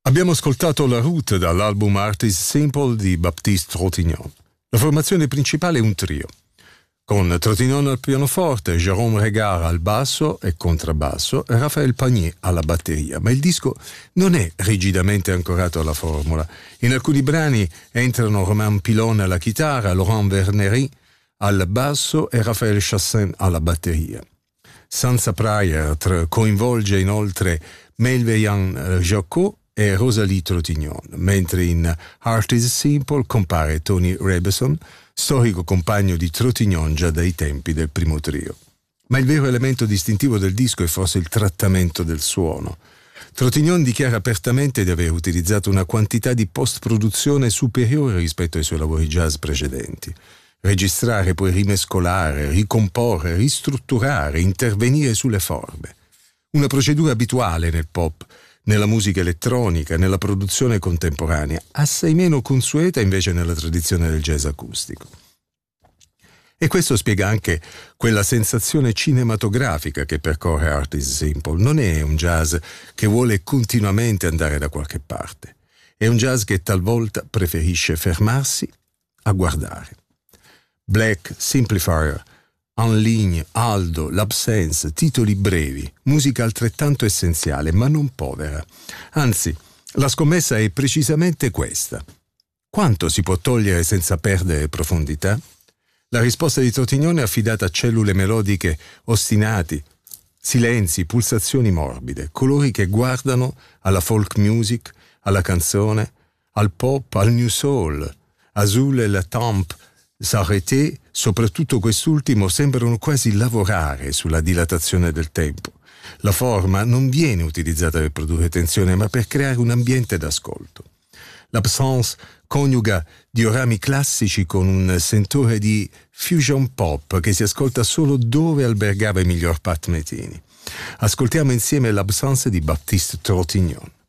Abbiamo ascoltato La Route dall'album Art is Simple di Baptiste Trintignant. La formazione principale è un trio, con Trintignant al pianoforte, Jérôme Regard al basso e contrabbasso e Raphaël Pagné alla batteria. Ma il disco non è rigidamente ancorato alla formula. In alcuni brani entrano Romain Pilon alla chitarra, Laurent Vernery al basso e Raphaël Chassain alla batteria. Sansa Pryor coinvolge inoltre Melveyan Jacot e Rosalie Trintignant, mentre in Art is Simple compare Tony Rebbeson, storico compagno di Trintignant già dai tempi del primo trio. Ma il vero elemento distintivo del disco è forse il trattamento del suono. Trintignant dichiara apertamente di aver utilizzato una quantità di post-produzione superiore rispetto ai suoi lavori jazz precedenti. Registrare, poi rimescolare, ricomporre, ristrutturare, intervenire sulle forme. Una procedura abituale nel pop, nella musica elettronica, nella produzione contemporanea, assai meno consueta invece nella tradizione del jazz acustico. E questo spiega anche quella sensazione cinematografica che percorre Art is Simple. Non è un jazz che vuole continuamente andare da qualche parte. È un jazz che talvolta preferisce fermarsi a guardare. Black, Simplifier, En ligne, Aldo, L'Absence, titoli brevi, musica altrettanto essenziale, ma non povera. Anzi, la scommessa è precisamente questa. Quanto si può togliere senza perdere profondità? La risposta di Trintignant è affidata a cellule melodiche ostinati, silenzi, pulsazioni morbide, colori che guardano alla folk music, alla canzone, al pop, al new soul. Azul e la tempe, s'arrêter, soprattutto quest'ultimo, sembrano quasi lavorare sulla dilatazione del tempo. La forma non viene utilizzata per produrre tensione, ma per creare un ambiente d'ascolto. L'Absence coniuga diorami classici con un sentore di fusion pop che si ascolta solo dove albergava il miglior Pat Metheny. Ascoltiamo insieme L'Absence di Baptiste Trintignant.